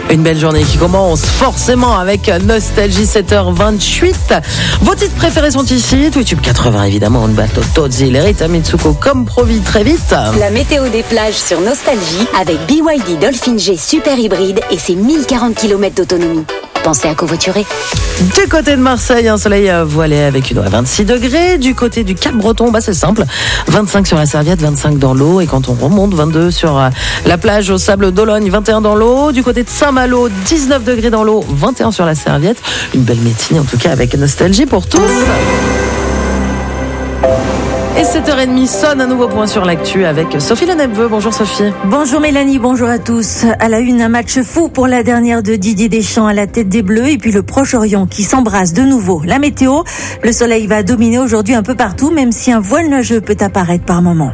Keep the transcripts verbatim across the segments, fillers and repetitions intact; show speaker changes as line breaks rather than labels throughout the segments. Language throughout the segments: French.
Une belle journée qui commence forcément avec Nostalgie, sept heures vingt-huit. Vos titres préférés sont ici. Tube quatre-vingts évidemment, Umberto Tozzi, Rita Mitsuko comme promis très vite.
La météo des plages sur Nostalgie avec B Y D Dolphin G Super Hybride et ses mille quarante kilomètres d'autonomie. Pensez à covoiturer.
Du côté de Marseille, un soleil voilé avec une eau à vingt-six degrés. Du côté du Cap-Breton, bah c'est simple, vingt-cinq sur la Serviette, vingt-cinq dans l'eau. Et quand on remonte, vingt-deux sur la plage au Sable d'Ologne, vingt et un dans l'eau. Du côté de Saint-Malo, dix-neuf degrés dans l'eau, vingt et un sur la Serviette. Une belle matinée en tout cas avec Nostalgie pour tous. Et sept heures trente sonne, un nouveau point sur l'actu avec Sophie Lenebveux. Bonjour Sophie.
Bonjour Mélanie, bonjour à tous. À la une, un match fou pour la dernière de Didier Deschamps à la tête des Bleus et puis le Proche-Orient qui s'embrasse de nouveau. La météo, le soleil va dominer aujourd'hui un peu partout, même si un voile nuageux peut apparaître par moments.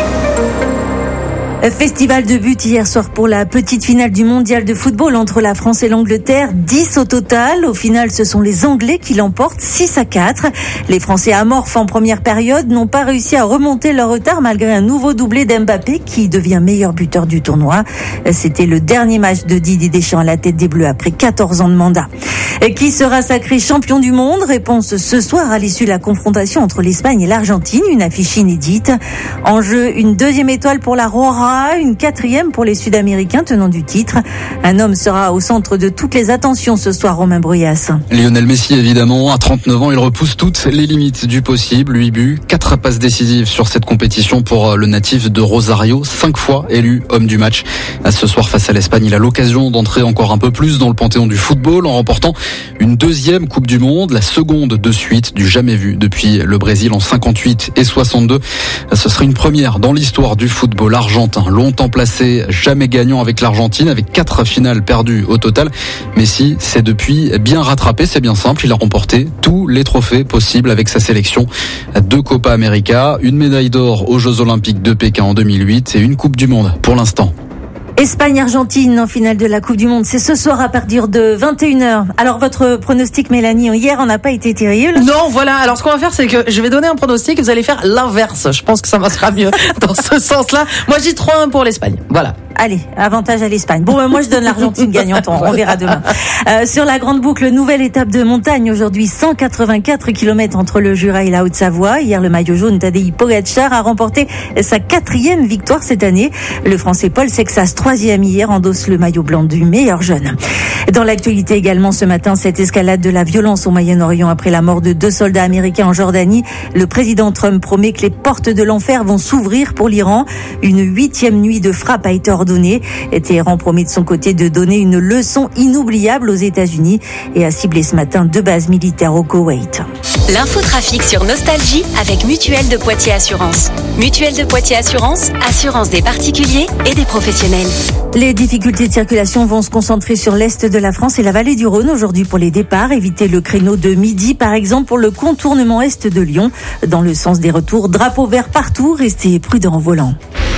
Festival de but hier soir pour la petite finale du mondial de football entre la France et l'Angleterre. dix au total. Au final, ce sont les Anglais qui l'emportent six à quatre. Les Français amorphes en première période n'ont pas réussi à remonter leur retard malgré un nouveau doublé d'Mbappé qui devient meilleur buteur du tournoi. C'était le dernier match de Didier Deschamps à la tête des Bleus après quatorze ans de mandat. Et qui sera sacré champion du monde? Réponse ce soir à l'issue de la confrontation entre l'Espagne et l'Argentine. Une affiche inédite. En jeu, une deuxième étoile pour la Rora. Une quatrième pour les Sud-Américains tenant du titre. Un homme sera au centre de toutes les attentions ce soir, Romain Bruyas.
Lionel Messi, évidemment, à trente-neuf ans, il repousse toutes les limites du possible. huit buts, quatre passes décisives sur cette compétition pour le natif de Rosario, cinq fois élu homme du match. Ce soir, face à l'Espagne, il a l'occasion d'entrer encore un peu plus dans le panthéon du football en remportant une deuxième Coupe du Monde, la seconde de suite du jamais vu depuis le Brésil en cinquante-huit et soixante-deux. Ce serait une première dans l'histoire du football argentin. Longtemps placé, jamais gagnant avec l'Argentine, avec quatre finales perdues au total. Messi s'est depuis bien rattrapé, c'est bien simple. Il a remporté tous les trophées possibles avec sa sélection. Deux Copa América, une médaille d'or aux Jeux Olympiques de Pékin en deux mille huit et une Coupe du Monde pour l'instant.
Espagne-Argentine en finale de la Coupe du Monde, c'est ce soir à partir de vingt et une heures. Alors votre pronostic, Mélanie, hier on n'a pas été terrible.
Non, voilà, alors ce qu'on va faire c'est que je vais donner un pronostic et vous allez faire l'inverse. Je pense que ça marchera mieux dans ce sens-là. Moi j'ai trois un pour l'Espagne, voilà.
Allez, avantage à l'Espagne. Bon, ben moi je donne l'Argentine gagnante, on, on verra demain. Euh, sur la grande boucle, nouvelle étape de montagne aujourd'hui, cent quatre-vingt-quatre kilomètres entre le Jura et la Haute-Savoie. Hier, le maillot jaune Tadej Pogačar a remporté sa quatrième victoire cette année. Le Français Paul Sexas, troisième hier, endosse le maillot blanc du meilleur jeune. Dans l'actualité également ce matin, cette escalade de la violence au Moyen-Orient après la mort de deux soldats américains en Jordanie. Le président Trump promet que les portes de l'enfer vont s'ouvrir pour l'Iran. Une huitième nuit de frappe a été ordonnée. Téhéran promet de son côté de donner une leçon inoubliable aux États-Unis et a ciblé ce matin deux bases militaires au Koweït.
L'infotrafic sur Nostalgie avec Mutuelle de Poitiers Assurance. Mutuelle de Poitiers Assurance, assurance des particuliers et des professionnels.
Les difficultés de circulation vont se concentrer sur l'est de la France et la vallée du Rhône aujourd'hui pour les départs. Évitez le créneau de midi par exemple pour le contournement est de Lyon. Dans le sens des retours, drapeau vert partout, restez prudents en volant.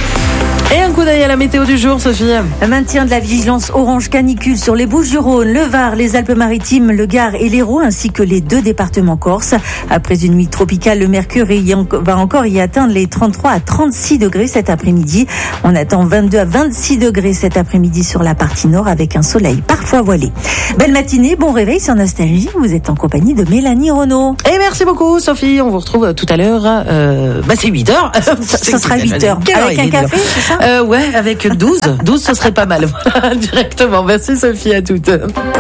Et un coup d'œil à la météo du jour, Sophie.
Maintien de la vigilance orange canicule sur les Bouches-du-Rhône, le Var, les Alpes-Maritimes, le Gard et l'Hérault, ainsi que les deux départements corses. Après une nuit tropicale, le mercure va encore y atteindre les trente-trois à trente-six degrés cet après-midi. On attend vingt-deux à vingt-six degrés cet après-midi sur la partie nord avec un soleil parfois voilé. Belle matinée, bon réveil sur Nostalgie. Vous êtes en compagnie de Mélanie Renaud.
Et merci beaucoup, Sophie. On vous retrouve tout à l'heure. Euh, bah c'est huit heures.
Ça, ça sera huit heures. Avec un café, c'est ça?
Euh, ouais, avec douze. douze, ce serait pas mal. Voilà, directement. Merci Sophie, à toutes.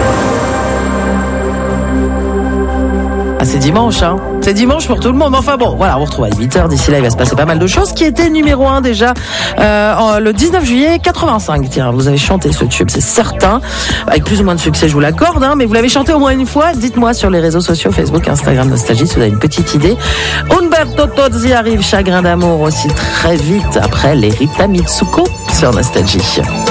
Ah, c'est dimanche, hein. C'est dimanche pour tout le monde. Enfin bon, voilà, on retrouve à huit heures. D'ici là, il va se passer pas mal de choses. Qui était numéro un déjà euh, en, le dix-neuf juillet quatre-vingt-cinq. Tiens, vous avez chanté ce tube, c'est certain. Avec plus ou moins de succès, je vous l'accorde, hein, mais vous l'avez chanté au moins une fois. Dites-moi sur les réseaux sociaux, Facebook, Instagram, Nostalgie, si vous avez une petite idée. Umberto Tozzi arrive, Chagrin d'amour aussi très vite après les Rita Mitsuko sur Nostalgie.